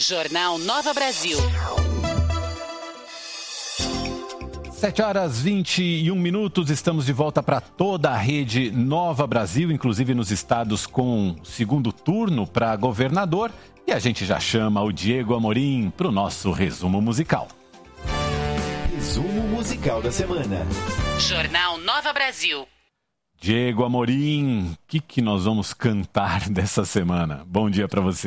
Jornal Nova Brasil. 7h21, estamos de volta para toda a rede Nova Brasil, inclusive nos estados com segundo turno para governador. E a gente já chama o Diego Amorim para o nosso resumo musical. Resumo musical da semana. Jornal Nova Brasil. Diego Amorim, o que nós vamos cantar dessa semana? Bom dia para você.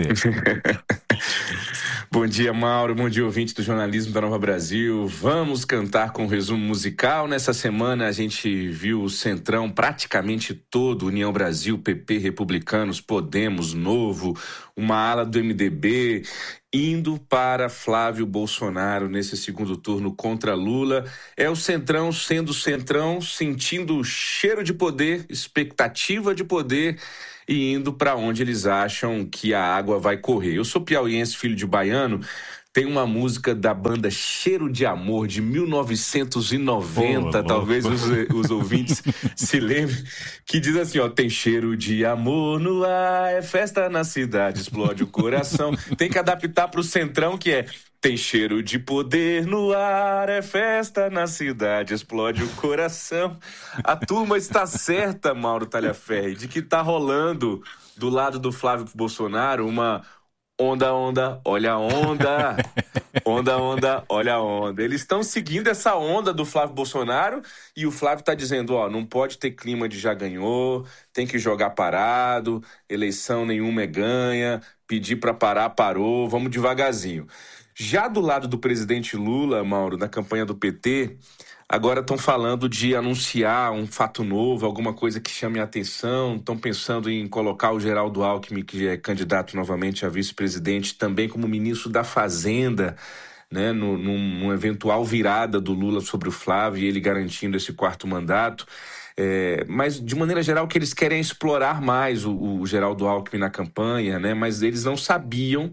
Bom dia, Mauro. Bom dia, ouvinte do jornalismo da Nova Brasil. Vamos cantar com o resumo musical. Nessa semana a gente viu o Centrão praticamente todo, União Brasil, PP, Republicanos, Podemos, Novo, uma ala do MDB, indo para Flávio Bolsonaro nesse segundo turno contra Lula. É o Centrão sendo Centrão, sentindo o cheiro de poder, expectativa de poder e indo para onde eles acham que a água vai correr. Eu sou piauiense, filho de baiano. Tem uma música da banda Cheiro de Amor, de 1990, talvez os ouvintes se lembrem, que diz assim, ó: tem cheiro de amor no ar, é festa na cidade, explode o coração. Tem que adaptar para o Centrão, que é: tem cheiro de poder no ar, é festa na cidade, explode o coração. A turma está certa, Mauro Talhaferri, de que está rolando do lado do Flávio Bolsonaro uma onda, onda, olha a onda. Onda, onda, olha a onda. Eles estão seguindo essa onda do Flávio Bolsonaro e o Flávio está dizendo, ó, não pode ter clima de já ganhou, tem que jogar parado, eleição nenhuma é ganha, pedir para parar, parou, vamos devagarzinho. Já do lado do presidente Lula, Mauro, na campanha do PT, agora estão falando de anunciar um fato novo, alguma coisa que chame a atenção. Estão pensando em colocar o Geraldo Alckmin, que é candidato novamente a vice-presidente, também como ministro da Fazenda, né, numa eventual virada do Lula sobre o Flávio e ele garantindo esse quarto mandato. Mas, de maneira geral, o que eles querem é explorar mais o Geraldo Alckmin na campanha, né, mas eles não sabiam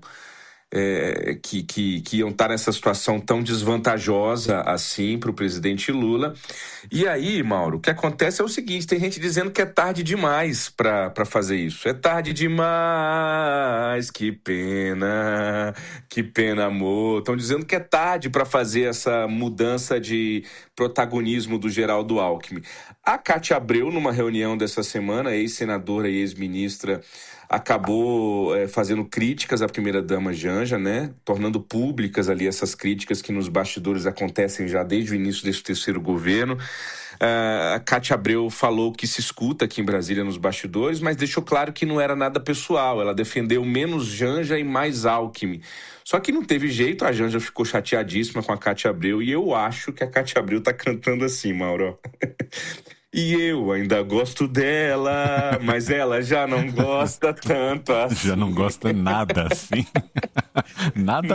que iam estar nessa situação tão desvantajosa assim para o presidente Lula. E aí, Mauro, o que acontece é o seguinte: tem gente dizendo que é tarde demais para fazer isso. É tarde demais, que pena, amor. Estão dizendo que é tarde para fazer essa mudança de protagonismo do Geraldo Alckmin. A Cátia Abreu, numa reunião dessa semana, ex-senadora e ex-ministra, acabou fazendo críticas à primeira-dama Janja, né? Tornando públicas ali essas críticas que nos bastidores acontecem já desde o início desse terceiro governo. A Cátia Abreu falou que se escuta aqui em Brasília nos bastidores, mas deixou claro que não era nada pessoal. Ela defendeu menos Janja e mais Alckmin. Só que não teve jeito, a Janja ficou chateadíssima com a Cátia Abreu e eu acho que a Cátia Abreu tá cantando assim, Mauro. E eu ainda gosto dela, mas ela já não gosta tanto assim. Já não gosta nada assim. Nada.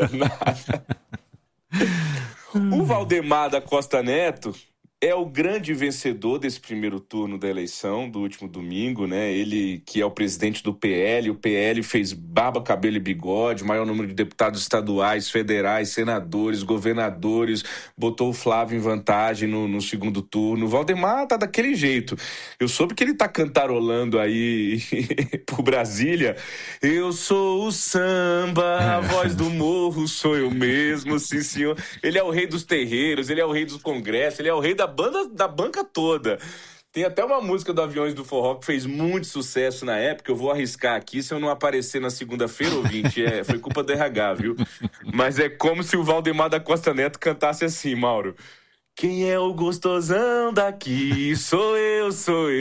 O Valdemar da Costa Neto é o grande vencedor desse primeiro turno da eleição do último domingo, né? Ele que é o presidente do PL, o PL fez barba, cabelo e bigode, maior número de deputados estaduais, federais, senadores, governadores, botou o Flávio em vantagem no segundo turno. O Valdemar tá daquele jeito. Eu soube que ele tá cantarolando aí por Brasília. Eu sou o samba, a voz do morro sou eu mesmo, sim senhor. Ele é o rei dos terreiros, ele é o rei dos congressos, ele é o rei da banca toda. Tem até uma música do Aviões do Forró que fez muito sucesso na época. Eu vou arriscar aqui, se eu não aparecer na segunda-feira, ouvinte, foi culpa do RH, viu? Mas é como se o Valdemar da Costa Neto cantasse assim, Mauro: quem é o gostosão daqui? Sou eu.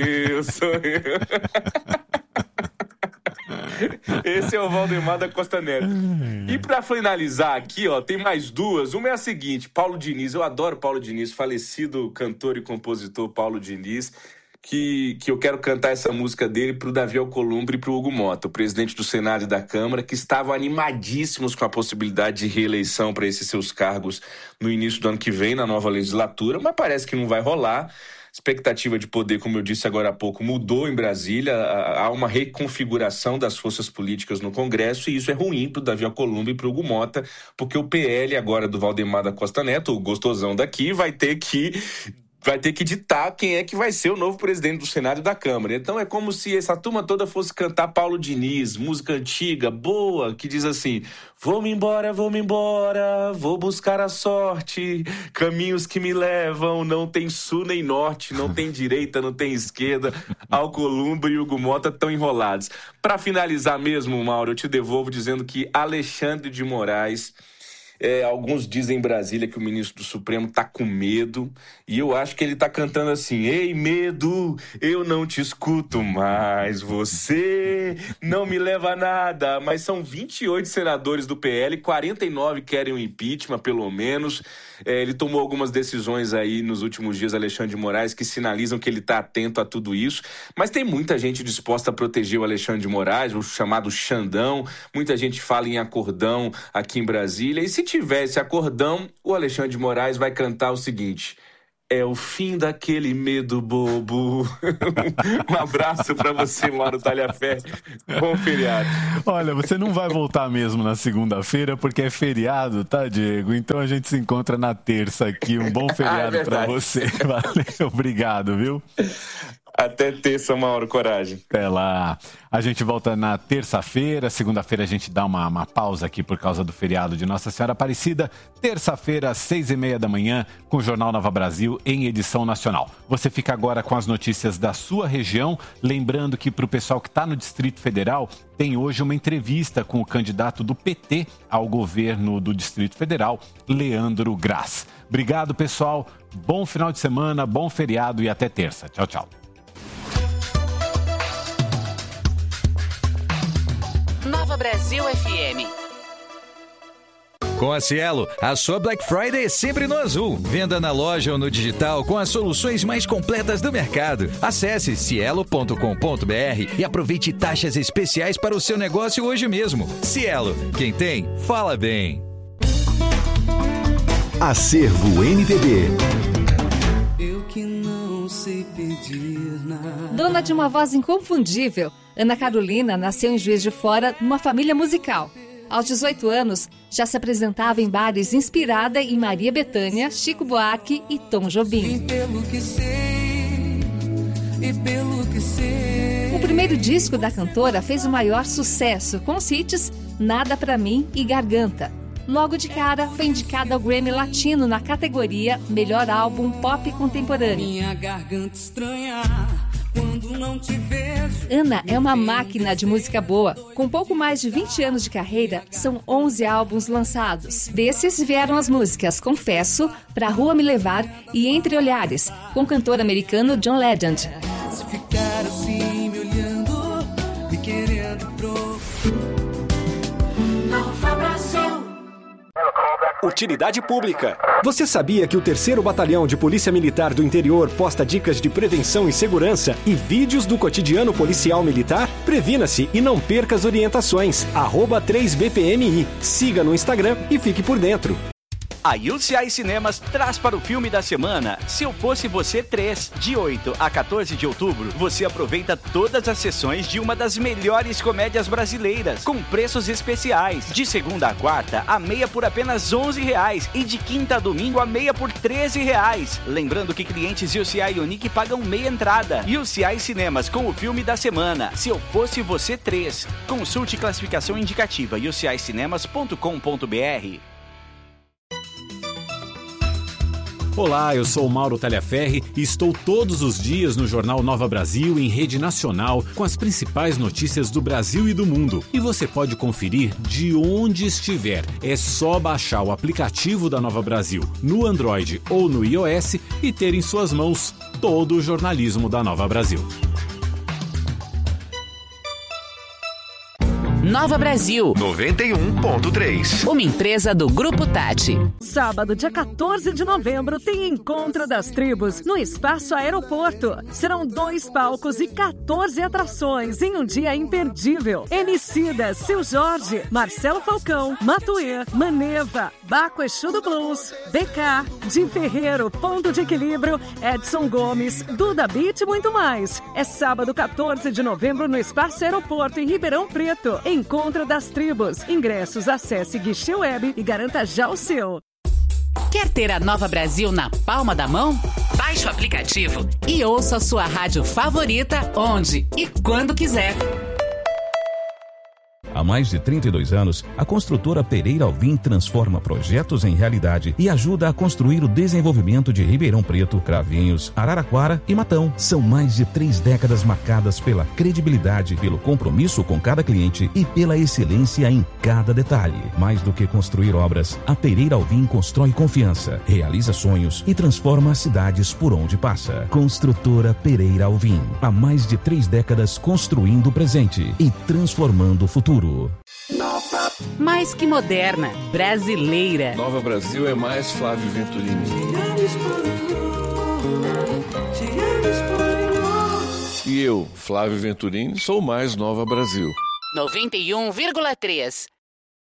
Esse é o Valdemar da Costa Neto. E pra finalizar aqui, ó, tem mais duas. Uma é a seguinte: Paulo Diniz. Eu adoro Paulo Diniz, falecido cantor e compositor Paulo Diniz, que eu quero cantar essa música dele pro Davi Alcolumbre e pro Hugo Mota, o presidente do Senado e da Câmara, que estavam animadíssimos com a possibilidade de reeleição para esses seus cargos no início do ano que vem, na nova legislatura, mas parece que não vai rolar. Expectativa de poder, como eu disse agora há pouco, mudou em Brasília. Há uma reconfiguração das forças políticas no Congresso e isso é ruim para o Davi Alcolumbre e para o Hugo Mota, porque o PL agora do Valdemar da Costa Neto, o gostosão daqui, vai ter que vai ter que ditar quem é que vai ser o novo presidente do Senado e da Câmara. Então é como se essa turma toda fosse cantar Paulo Diniz, música antiga, boa, que diz assim: vou-me embora, vou buscar a sorte, caminhos que me levam, não tem sul nem norte, não tem direita, não tem esquerda, Alcolumbre e Hugo Mota estão enrolados. Para finalizar mesmo, Mauro, eu te devolvo dizendo que Alexandre de Moraes... alguns dizem em Brasília que o ministro do Supremo tá com medo, e eu acho que ele tá cantando assim: ei, medo, eu não te escuto mais, você não me leva a nada. Mas são 28 senadores do PL, 49 querem o impeachment, pelo menos. Ele tomou algumas decisões aí nos últimos dias, Alexandre de Moraes, que sinalizam que ele tá atento a tudo isso, mas tem muita gente disposta a proteger o Alexandre de Moraes, o chamado Xandão. Muita gente fala em acordão aqui em Brasília, e se tivesse acordão, o Alexandre de Moraes vai cantar o seguinte: é o fim daquele medo bobo. Um abraço pra você, Mauro Talhaferri. Bom feriado. Olha, você não vai voltar mesmo na segunda-feira, porque é feriado, tá, Diego? Então a gente se encontra na terça aqui. Um bom feriado pra você. Valeu, obrigado, viu? Até terça, Mauro, coragem. Até lá. A gente volta na terça-feira. Segunda-feira a gente dá uma pausa aqui por causa do feriado de Nossa Senhora Aparecida. Terça-feira, às 6h30 da manhã, com o Jornal Nova Brasil em edição nacional. Você fica agora com as notícias da sua região. Lembrando que para o pessoal que está no Distrito Federal, tem hoje uma entrevista com o candidato do PT ao governo do Distrito Federal, Leandro Graz. Obrigado, pessoal. Bom final de semana, bom feriado e até terça. Tchau, tchau. Nova Brasil FM. Com a Cielo, a sua Black Friday é sempre no azul. Venda na loja ou no digital com as soluções mais completas do mercado. Acesse cielo.com.br e aproveite taxas especiais para o seu negócio hoje mesmo. Cielo, quem tem, fala bem. Acervo MPB. Eu que não sei pedir nada. Dona de uma voz inconfundível, Ana Carolina nasceu em Juiz de Fora numa família musical. Aos 18 anos, já se apresentava em bares inspirada em Maria Bethânia, Chico Buarque e Tom Jobim. Pelo que sei, e pelo que sei. O primeiro disco da cantora fez o maior sucesso, com os hits Nada Pra Mim e Garganta. Logo de cara, foi indicada ao Grammy Latino na categoria Melhor Álbum Pop Contemporâneo. Minha garganta estranha quando não te vejo. Ana é uma máquina de música boa. Com pouco mais de 20 anos de carreira, são 11 álbuns lançados. Desses vieram as músicas Confesso, Pra Rua Me Levar e Entre Olhares, com o cantor americano John Legend. Se ficar assim me olhando, me querendo Nova Brasil. Utilidade pública. Você sabia que o 3º Batalhão de Polícia Militar do Interior posta dicas de prevenção e segurança e vídeos do cotidiano policial militar? Previna-se e não perca as orientações. @3BPMI. Siga no Instagram e fique por dentro. A UCI Cinemas traz para o filme da semana Se Eu Fosse Você 3. De 8 a 14 de outubro, você aproveita todas as sessões de uma das melhores comédias brasileiras, com preços especiais. De segunda a quarta, a meia por apenas R$11 e de quinta a domingo a meia por R$13. Lembrando que clientes UCI e Unique pagam meia entrada. UCI Cinemas com o filme da semana Se Eu Fosse Você 3. Consulte classificação indicativa ucicinemas.com.br. Olá, eu sou o Mauro Talhaferri e estou todos os dias no Jornal Nova Brasil em rede nacional com as principais notícias do Brasil e do mundo. E você pode conferir de onde estiver. É só baixar o aplicativo da Nova Brasil no Android ou no iOS e ter em suas mãos todo o jornalismo da Nova Brasil. Nova Brasil 91.3. Uma empresa do Grupo Tati. Sábado, dia 14 de novembro, tem Encontro das Tribos no Espaço Aeroporto. Serão 2 palcos e 14 atrações em um dia imperdível. Emicida, Seu Jorge, Marcelo Falcão, Matuê, Maneva, Baco Exu do Blues, BK, Jim Ferreiro, Ponto de Equilíbrio, Edson Gomes, Duda Beat e muito mais. É sábado, 14 de novembro, no Espaço Aeroporto, em Ribeirão Preto. Encontro das Tribos. Ingressos, acesse Guichê Web e garanta já o seu. Quer ter a Nova Brasil na palma da mão? Baixe Baixe o aplicativo e ouça a sua rádio favorita onde e quando quiser. Há mais de 32 anos, a construtora Pereira Alvim transforma projetos em realidade e ajuda a construir o desenvolvimento de Ribeirão Preto, Cravinhos, Araraquara e Matão. São mais de 3 décadas marcadas pela credibilidade, pelo compromisso com cada cliente e pela excelência em cada detalhe. Mais do que construir obras, a Pereira Alvim constrói confiança, realiza sonhos e transforma as cidades por onde passa. Construtora Pereira Alvim. Há mais de 3 décadas construindo o presente e transformando o futuro. Mais que moderna, brasileira. Nova Brasil é mais Flávio Venturini. E eu, Flávio Venturini, sou mais Nova Brasil. 91,3.